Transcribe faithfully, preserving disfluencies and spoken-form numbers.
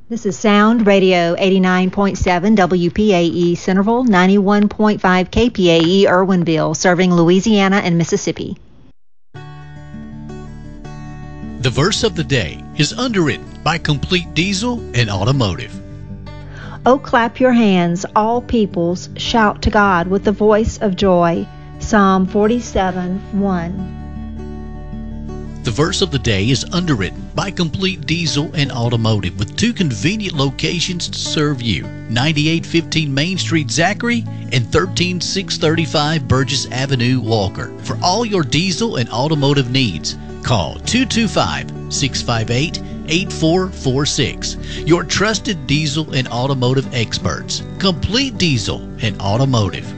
This is Sound Radio eighty-nine point seven W P A E Centerville, ninety-one point five K P A E Irwinville, serving Louisiana and Mississippi. The verse of the day is underwritten by Complete Diesel and Automotive. Oh, clap your hands, all peoples, shout to God with the voice of joy. Psalm forty-seven, one. The verse of the day is underwritten by Complete Diesel and Automotive with two convenient locations to serve you, ninety-eight fifteen Main Street, Zachary, and thirteen six thirty-five Burgess Avenue, Walker. For all your diesel and automotive needs, call two two five, six five eight, eight four four six. Your trusted diesel and automotive experts, Complete Diesel and Automotive.